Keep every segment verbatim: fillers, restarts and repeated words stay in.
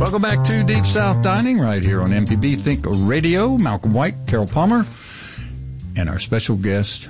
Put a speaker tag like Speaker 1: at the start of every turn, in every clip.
Speaker 1: Welcome back to Deep South Dining right here on M P B Think Radio. Malcolm White, Carol Palmer, and our special guest,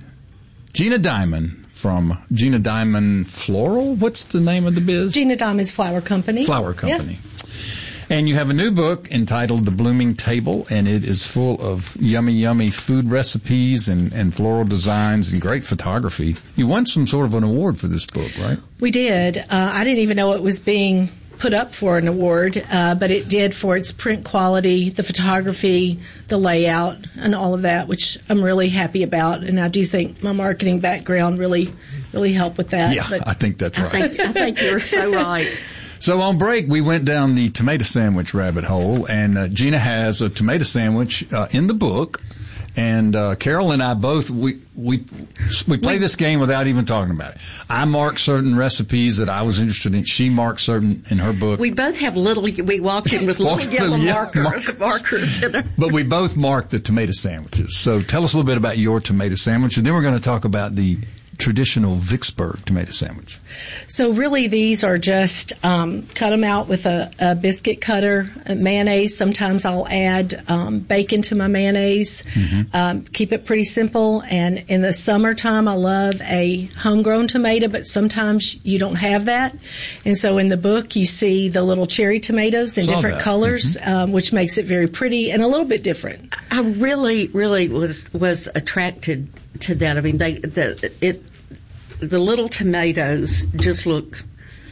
Speaker 1: Gina Diamond from Gina Diamond Floral. What's the name of the biz?
Speaker 2: Gina Diamond's Flower Company.
Speaker 1: Flower Company.
Speaker 2: Yeah.
Speaker 1: And you have a new book entitled The Blooming Table, and it is full of yummy, yummy food recipes and, and floral designs and great photography. You won some sort of an award for this book, right?
Speaker 2: We did. Uh, I didn't even know it was being put up for an award, uh, but it did for its print quality, the photography, the layout, and all of that, which I'm really happy about. And I do think my marketing background really, really helped with that.
Speaker 1: Yeah,
Speaker 2: but
Speaker 1: I think that's right.
Speaker 3: I think, I think you're so right.
Speaker 1: So on break, we went down the tomato sandwich rabbit hole, and uh, Gina has a tomato sandwich uh, in the book. And uh, Carol and I both, we we we play this game without even talking about it. I marked certain recipes that I was interested in. She marked certain in her book.
Speaker 3: We both have little, we walked in with little yellow
Speaker 1: yeah,
Speaker 3: marker,
Speaker 1: markers.
Speaker 3: markers in our...
Speaker 1: But we both marked the tomato sandwiches. So tell us a little bit about your tomato sandwich, and then we're going to talk about the traditional Vicksburg tomato sandwich.
Speaker 2: So really these are just um, cut them out with a, a biscuit cutter, a mayonnaise. Sometimes I'll add um, bacon to my mayonnaise. Mm-hmm. Um, keep it pretty simple. And in the summertime, I love a homegrown tomato, but sometimes you don't have that. And so in the book, you see the little cherry tomatoes in
Speaker 1: Saw
Speaker 2: different
Speaker 1: that.
Speaker 2: colors,
Speaker 1: Mm-hmm.
Speaker 2: um, which makes it very pretty and a little bit different.
Speaker 3: I really, really was was attracted to that. I mean, they the it the little tomatoes just look,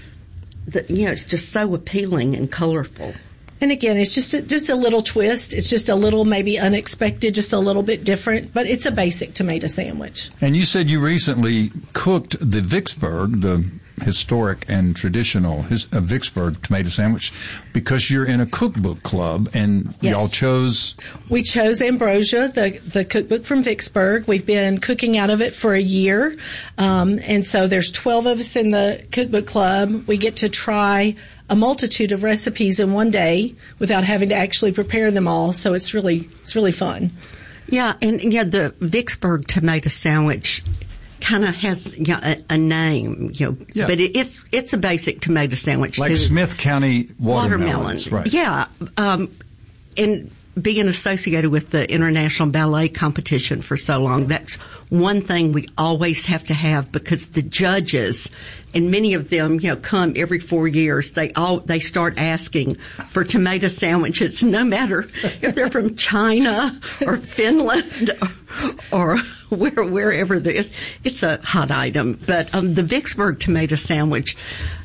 Speaker 3: the, you know, it's just so appealing and colorful.
Speaker 2: And again, it's just a, just a little twist. It's just a little maybe unexpected, just a little bit different, but it's a basic tomato sandwich.
Speaker 1: And you said you recently cooked the Vicksburg, the historic and traditional his, uh, Vicksburg tomato sandwich, because you're in a cookbook club, and
Speaker 2: Yes.
Speaker 1: y'all chose...
Speaker 2: We chose Ambrosia, the the cookbook from Vicksburg. We've been cooking out of it for a year, um, and so there's twelve of us in the cookbook club. We get to try a multitude of recipes in one day without having to actually prepare them all. So it's really it's really fun.
Speaker 3: Yeah, and yeah, the Vicksburg tomato sandwich kind of has, you know, a, a name, you know,
Speaker 1: Yeah.
Speaker 3: but it, it's it's a basic tomato sandwich.
Speaker 1: Like
Speaker 3: too.
Speaker 1: Smith County watermelons,
Speaker 3: Watermelon.
Speaker 1: right?
Speaker 3: Yeah, um, and being associated with the International Ballet Competition for so long, that's one thing we always have to have, because the judges, and many of them, you know, come every four years. They all they start asking for tomato sandwiches, no matter if they're from China or Finland or, or where, wherever there is. It's a hot item, but um, the Vicksburg tomato sandwich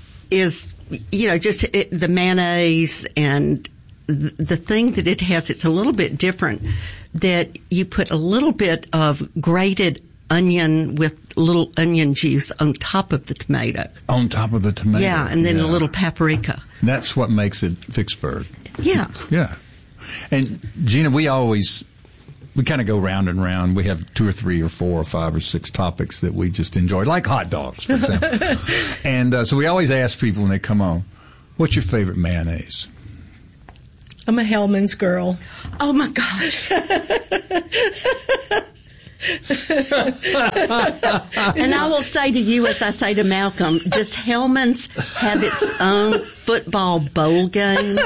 Speaker 3: is, you know, just it, the mayonnaise and the, the thing that it has. It's a little bit different. That you put a little bit of grated onion with little onion juice on top of the tomato.
Speaker 1: On top of the tomato.
Speaker 3: Yeah, and then
Speaker 1: yeah.
Speaker 3: a little paprika.
Speaker 1: That's what makes it Vicksburg.
Speaker 3: Yeah.
Speaker 1: Yeah. And Gina, we always, we kind of go round and round. We have two or three or four or five or six topics that we just enjoy, like hot dogs, for example. and uh, so we always ask people when they come on, what's your favorite mayonnaise?
Speaker 2: I'm a Hellman's girl.
Speaker 3: Oh my gosh. And I will say to you, as I say to Malcolm, does Hellman's have its own football bowl game?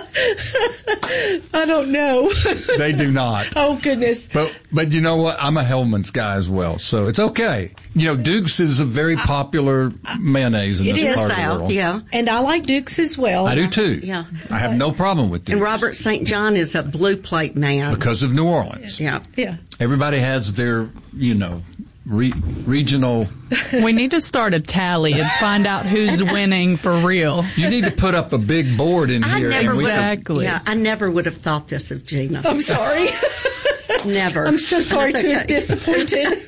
Speaker 2: I don't know.
Speaker 1: They do not.
Speaker 2: Oh, goodness.
Speaker 1: But but you know what? I'm a Hellman's guy as well, so it's okay. You know, Duke's is a very popular mayonnaise in
Speaker 2: It
Speaker 1: this
Speaker 2: is
Speaker 1: part of the
Speaker 3: South,
Speaker 1: world.
Speaker 3: yeah.
Speaker 2: And I like Duke's as well.
Speaker 1: I do too.
Speaker 3: Yeah.
Speaker 1: I have no problem with Duke's.
Speaker 3: And Robert Saint John is a blue plate man.
Speaker 1: Because of New Orleans.
Speaker 3: Yeah.
Speaker 2: Yeah.
Speaker 1: Everybody has their, you know, re- regional...
Speaker 4: We need to start a tally and find out who's winning for real.
Speaker 1: You need to put up a big board in
Speaker 3: I
Speaker 1: here.
Speaker 3: never
Speaker 1: and we
Speaker 3: would
Speaker 1: can-
Speaker 3: have,
Speaker 4: Exactly.
Speaker 3: yeah, I never would have thought this of Gina.
Speaker 2: I'm sorry.
Speaker 3: Never.
Speaker 2: I'm so sorry
Speaker 3: That's
Speaker 2: to
Speaker 3: okay.
Speaker 2: have disappointed.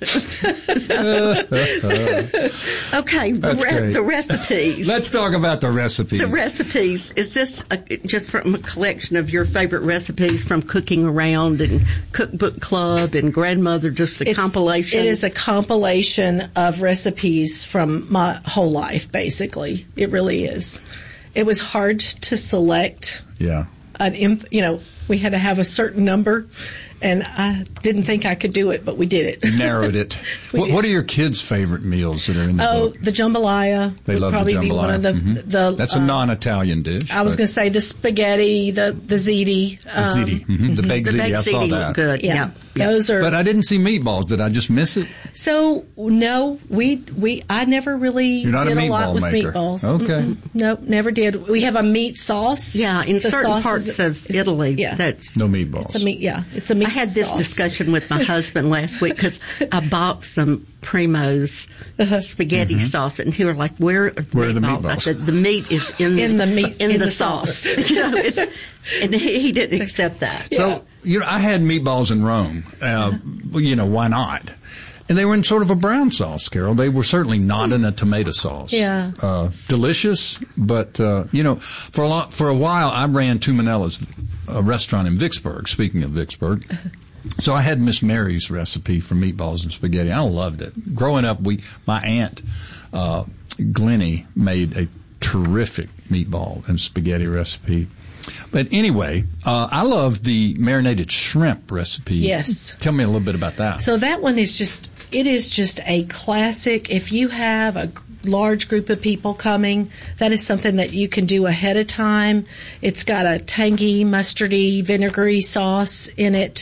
Speaker 3: Okay, the,
Speaker 1: That's
Speaker 3: re-
Speaker 1: great.
Speaker 3: the recipes.
Speaker 1: Let's talk about the recipes.
Speaker 3: The recipes, is this a, just from a collection of your favorite recipes from Cooking Around and Cookbook Club and Grandmother, just a
Speaker 2: It's-
Speaker 3: compilation?
Speaker 2: It is a compilation of recipes from my whole life, basically. It really is. It was hard to select
Speaker 1: Yeah.
Speaker 2: an imp, you know, we had to have a certain number, and I didn't think I could do it, but we did it.
Speaker 1: You narrowed it. what,
Speaker 2: did.
Speaker 1: what are your kids' favorite meals that are in the
Speaker 2: Oh,
Speaker 1: book?
Speaker 2: the jambalaya.
Speaker 1: They
Speaker 2: would
Speaker 1: love
Speaker 2: probably
Speaker 1: the jambalaya.
Speaker 2: Be one of the,
Speaker 1: mm-hmm.
Speaker 2: the,
Speaker 1: That's a
Speaker 2: uh,
Speaker 1: non-Italian dish.
Speaker 2: I was
Speaker 1: but-
Speaker 2: going to say the spaghetti, the the ziti.
Speaker 1: The ziti, mm-hmm. the baked
Speaker 3: The
Speaker 1: ziti.
Speaker 3: baked
Speaker 1: I saw
Speaker 3: ziti
Speaker 1: that.
Speaker 3: look good.
Speaker 2: Yeah,
Speaker 3: Yeah. yeah.
Speaker 2: those are.
Speaker 1: But I didn't see meatballs. Did I just miss it?
Speaker 2: So no, we we I never really
Speaker 1: You're not
Speaker 2: did
Speaker 1: a
Speaker 2: a, lot
Speaker 1: meatball
Speaker 2: with
Speaker 1: maker.
Speaker 2: meatballs.
Speaker 1: Okay.
Speaker 2: Mm-mm. Nope, never did. We have a meat sauce.
Speaker 3: Yeah, in
Speaker 2: The
Speaker 3: certain
Speaker 2: sauce
Speaker 3: parts
Speaker 2: is-
Speaker 3: of
Speaker 2: is-
Speaker 3: Italy,
Speaker 2: yeah.
Speaker 3: that's.
Speaker 1: No meatballs.
Speaker 2: It's a meat. Yeah, it's a meat.
Speaker 3: I had this
Speaker 2: sauce.
Speaker 3: discussion with my husband last week because I bought some Primo's spaghetti sauce, and he was like, "Where are the
Speaker 1: Where are the
Speaker 3: meatballs?" I
Speaker 1: meatballs?
Speaker 3: said, "The meat is in,
Speaker 2: In the meat-
Speaker 3: in,
Speaker 2: in
Speaker 3: the,
Speaker 2: the
Speaker 3: sauce."
Speaker 2: sauce.
Speaker 3: You know, it- and he, he didn't accept that.
Speaker 1: So, you know, I had meatballs in Rome. Uh, well, you know, why not? And they were in sort of a brown sauce, Carol. They were certainly not in a tomato sauce.
Speaker 2: Yeah.
Speaker 1: Uh, delicious, but, uh, you know, for a lot, for a while I ran Tumanella's a restaurant in Vicksburg, speaking of Vicksburg. So I had Miss Mary's recipe for meatballs and spaghetti. I loved it. Growing up, we, my aunt, uh, Glennie made a terrific meatball and spaghetti recipe. But anyway, uh, I love the marinated shrimp recipe.
Speaker 2: Yes.
Speaker 1: Tell me a little bit about that.
Speaker 2: So that one is just, it is just a classic. If you have a large group of people coming, that is something that you can do ahead of time. It's got a tangy, mustardy, vinegary sauce in it.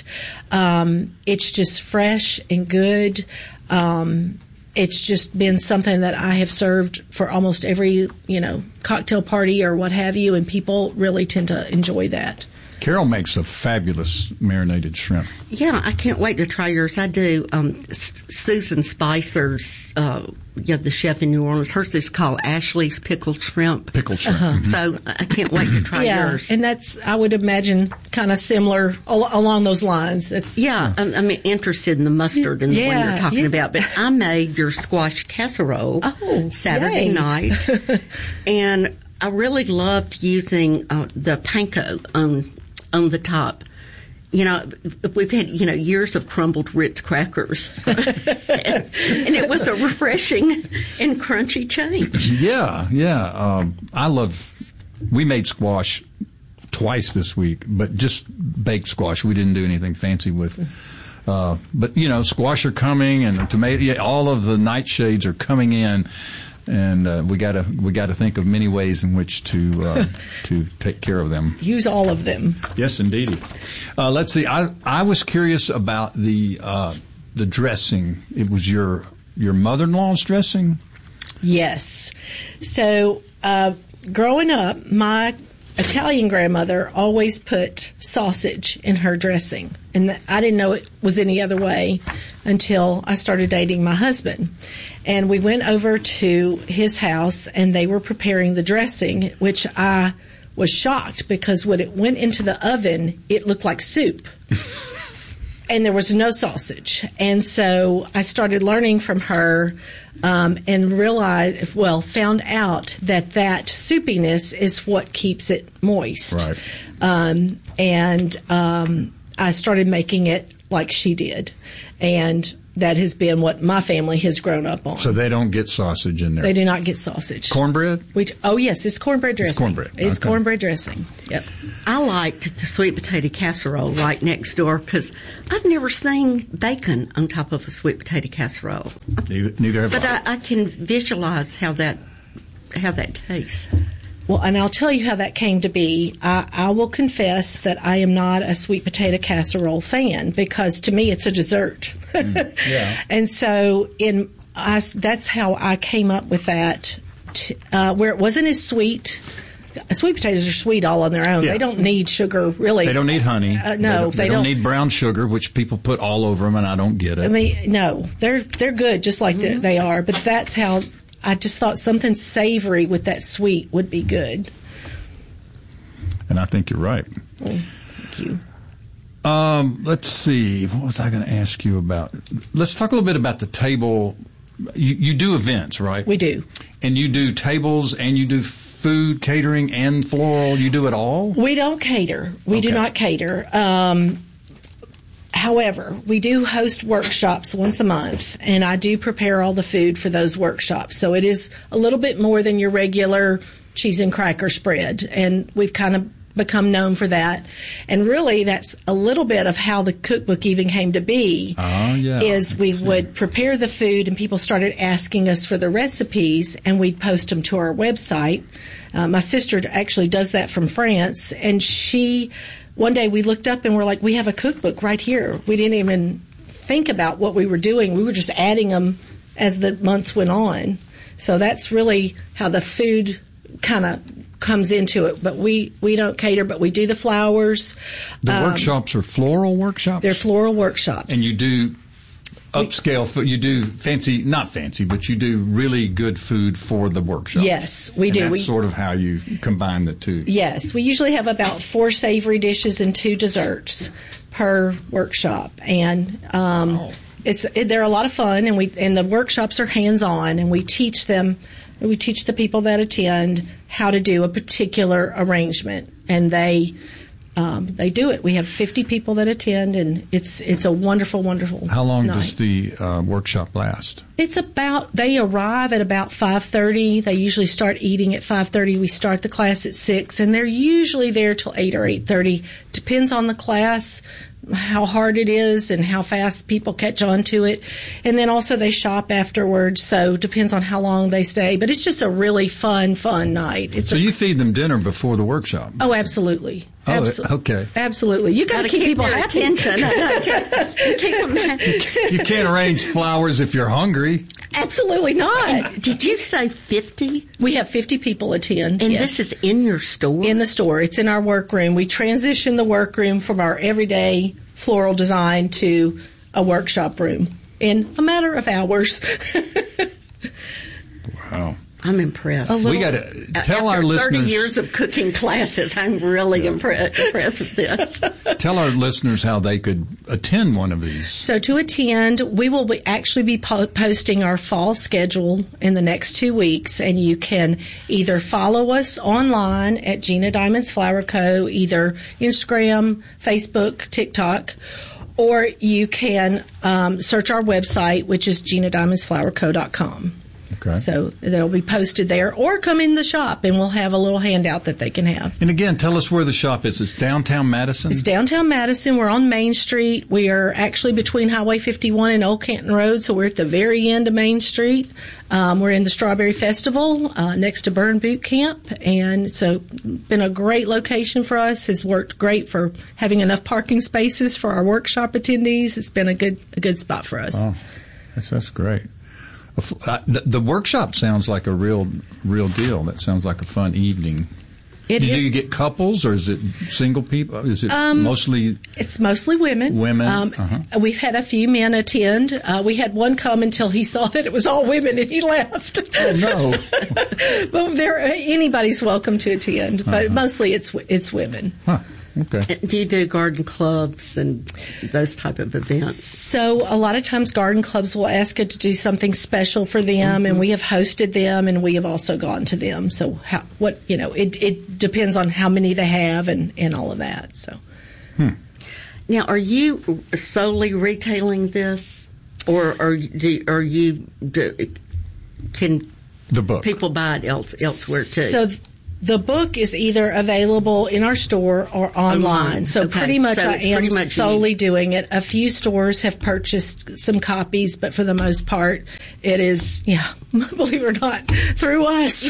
Speaker 2: Um, it's just fresh and good. Um, it's just been something that I have served for almost every, you know, cocktail party or what have you, and people really tend to enjoy that.
Speaker 1: Carol makes a fabulous marinated shrimp.
Speaker 3: Yeah, I can't wait to try yours. I do. Um, S- Susan Spicer's, uh, yeah, the chef in New Orleans. Hers is called Ashley's Pickled Shrimp.
Speaker 1: Pickled shrimp.
Speaker 2: Uh-huh.
Speaker 1: Mhm.
Speaker 3: So I can't wait to try
Speaker 2: yeah,
Speaker 3: yours.
Speaker 2: and that's, I would imagine, kind of similar al- along those lines. It's
Speaker 3: Yeah, I'm, I'm interested in the mustard and the one
Speaker 2: Yeah,
Speaker 3: you're talking
Speaker 2: yeah.
Speaker 3: about. But I made your squash casserole
Speaker 2: Oh,
Speaker 3: Saturday
Speaker 2: yay.
Speaker 3: night, and I really loved using uh, the panko on on the top. You know, we've had, you know, years of crumbled Ritz crackers, and, and it was a refreshing and crunchy change.
Speaker 1: Yeah, yeah. Um, I love. We made squash twice this week, but just baked squash. We didn't do anything fancy with. Uh, but you know, squash are coming, and the tomato. Yeah, all of the nightshades are coming in, and uh, we gotta we gotta think of many ways in which to uh, to take care of them.
Speaker 2: use all of them.
Speaker 1: Yes, indeedy. Uh, let's see. I I was curious about the uh, the dressing. It was your your mother-in-law's dressing.
Speaker 2: Yes. So, uh, growing up, my Italian grandmother always put sausage in her dressing. And th- I didn't know it was any other way until I started dating my husband. And we went over to his house, and they were preparing the dressing, which I was shocked because when it went into the oven, it looked like soup. And there was no sausage. And so I started learning from her um, and realized, well, found out that that soupiness is what keeps it moist.
Speaker 1: Right.
Speaker 2: Um, and um, I started making it like she did. And that has been what my family has grown up on.
Speaker 1: So they don't get sausage in there.
Speaker 2: They do not get sausage.
Speaker 1: Cornbread?
Speaker 2: Which, oh, yes, it's cornbread dressing.
Speaker 1: It's cornbread.
Speaker 2: It's
Speaker 1: Okay.
Speaker 2: cornbread dressing. Yep.
Speaker 3: I liked the sweet potato casserole right next door because I've never seen bacon on top of a sweet potato casserole.
Speaker 1: Neither, neither have
Speaker 3: But
Speaker 1: I.
Speaker 3: I, I can visualize how that how that tastes.
Speaker 2: Well, and I'll tell you how that came to be. I, I will confess that I am not a sweet potato casserole fan because to me it's a dessert.
Speaker 1: yeah.
Speaker 2: And so in I, that's how I came up with that, t- uh, where it wasn't as sweet. Sweet potatoes are sweet all on their own.
Speaker 1: Yeah.
Speaker 2: They don't need sugar, really.
Speaker 1: They don't need honey.
Speaker 2: Uh, no,
Speaker 1: they don't,
Speaker 2: they
Speaker 1: they don't
Speaker 2: don't.
Speaker 1: need brown sugar, which people put all over them, and I don't get it.
Speaker 2: I mean, no, they're they're good just like
Speaker 1: Mm-hmm.
Speaker 2: they, they are. But that's how I just thought something savory with that sweet would be good.
Speaker 1: and I think you're right.
Speaker 2: Thank you.
Speaker 1: Um, let's see. What was I going to ask you about? Let's talk a little bit about the table. You, you do events, right?
Speaker 2: We do.
Speaker 1: And you do tables, and you do food, catering, and floral. You do it all?
Speaker 2: We don't cater. We do
Speaker 1: Okay.
Speaker 2: not cater. Um, however, we do host workshops once a month, and I do prepare all the food for those workshops. So it is a little bit more than your regular cheese and cracker spread, and we've kind of become known for that. And really, that's a little bit of how the cookbook even came to be.
Speaker 1: Oh, yeah.
Speaker 2: Is we would prepare the food, and people started asking us for the recipes, and we'd post them to our website. Uh, my sister actually does that from France, and she, one day we looked up and we're like, we have a cookbook right here. We didn't even think about what we were doing. We were just adding them as the months went on. So that's really how the food kind of comes into it. But we, we don't cater, but we do the flowers.
Speaker 1: The
Speaker 2: Um,
Speaker 1: workshops are floral workshops?
Speaker 2: They're floral workshops.
Speaker 1: And you do upscale food. You do fancy, not fancy, but you do really good food for the workshop.
Speaker 2: Yes, we
Speaker 1: and
Speaker 2: do.
Speaker 1: That's
Speaker 2: We,
Speaker 1: sort of how you combine the two.
Speaker 2: yes, we usually have about four savory dishes and two desserts per workshop, and um,
Speaker 1: Wow.
Speaker 2: it's it, they're a lot of fun. And we and the workshops are hands on, and we teach them. We teach the people that attend how to do a particular arrangement, and they. Um, they do it. We have fifty people that attend, and it's it's a wonderful, wonderful.
Speaker 1: How long
Speaker 2: night.
Speaker 1: does the uh, workshop last?
Speaker 2: It's about, they arrive at about five thirty. They usually start eating at five thirty. We start the class at six, and they're usually there till eight or eight thirty. Depends on the class, how hard it is, and how fast people catch on to it. And then also they shop afterwards, so depends on how long they stay. But it's just a really fun, fun night. It's
Speaker 1: So
Speaker 2: a,
Speaker 1: you feed them dinner before the workshop?
Speaker 2: Oh, absolutely.
Speaker 1: Oh,
Speaker 2: Absol-
Speaker 1: okay.
Speaker 2: Absolutely. You got to keep, people
Speaker 3: their
Speaker 2: happy.
Speaker 3: attention. Keep them happy.
Speaker 1: You can't arrange flowers if you're hungry.
Speaker 2: Absolutely not.
Speaker 3: Did you say fifty?
Speaker 2: We have fifty people attend.
Speaker 3: And
Speaker 2: yes.
Speaker 3: this is in your store?
Speaker 2: In the store. It's in our workroom. We transition the workroom from our everyday floral design to a workshop room in a matter of hours.
Speaker 1: Wow.
Speaker 3: I'm impressed.
Speaker 1: We got to tell
Speaker 3: After
Speaker 1: our listeners.
Speaker 3: thirty years of cooking classes, I'm really impre- impressed with this.
Speaker 1: Tell our listeners how they could attend one of these.
Speaker 2: So to attend, we will be actually be po- posting our fall schedule in the next two weeks, and you can either follow us online at Gina Diamonds Flower Co., either Instagram, Facebook, TikTok, or you can um, search our website, which is gina diamonds flower co dot com.
Speaker 1: Okay.
Speaker 2: So they'll be posted there, or come in the shop and we'll have a little handout that they can have.
Speaker 1: And again, tell us where the shop is. It's downtown Madison?
Speaker 2: It's downtown Madison. We're on Main Street. We are actually between Highway fifty-one and Old Canton Road, so we're at the very end of Main Street. Um, we're in the Strawberry Festival uh, next to Burn Boot Camp, and so been a great location for us. Has worked great for having enough parking spaces for our workshop attendees. It's been a good a good spot for us.
Speaker 1: Oh, that's, that's great. Uh, the, the workshop sounds like a real, real deal. That sounds like a fun evening.
Speaker 2: It
Speaker 1: Do
Speaker 2: is-
Speaker 1: you get couples, or is it single people? Is it
Speaker 2: Um,
Speaker 1: mostly?
Speaker 2: It's mostly women.
Speaker 1: Women,
Speaker 2: Um,
Speaker 1: uh-huh.
Speaker 2: We've had a few men attend. Uh, we had one come until he saw that it was all women and he left.
Speaker 1: Oh no!
Speaker 2: But there, anybody's welcome to attend, but
Speaker 1: Uh-huh.
Speaker 2: mostly it's it's women.
Speaker 1: Huh. Okay.
Speaker 3: Do you do garden clubs and those type of events?
Speaker 2: So a lot of times garden clubs will ask us to do something special for them,
Speaker 1: Mm-hmm.
Speaker 2: and we have hosted them, and we have also gone to them. So how, what, you know, it, it depends on how many they have and, and all of that. So
Speaker 3: Now, are you solely retailing this, or are you, are you do, can
Speaker 1: The book.
Speaker 3: people buy it else, elsewhere too?
Speaker 2: So th- the book is either available in our store or online.
Speaker 3: Online.
Speaker 2: So
Speaker 3: Okay.
Speaker 2: pretty much
Speaker 3: So
Speaker 2: I
Speaker 3: it's
Speaker 2: am
Speaker 3: pretty much
Speaker 2: solely doing it. A few stores have purchased some copies, but for the most part, it is, yeah, believe it or not, through us.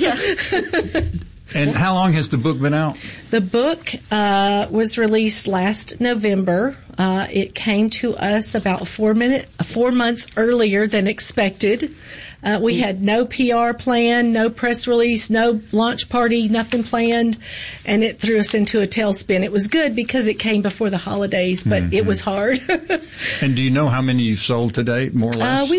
Speaker 1: And how long has the book been out?
Speaker 2: The book uh, was released last November. Uh, it came to us about four minute, four months earlier than expected. Uh, we had no P R plan, no press release, no launch party, nothing planned, and it threw us into a tailspin. It was good because it came before the holidays, but
Speaker 1: Mm-hmm.
Speaker 2: it was hard.
Speaker 1: And do you know how many you've sold to date, more or less?
Speaker 2: Uh, we've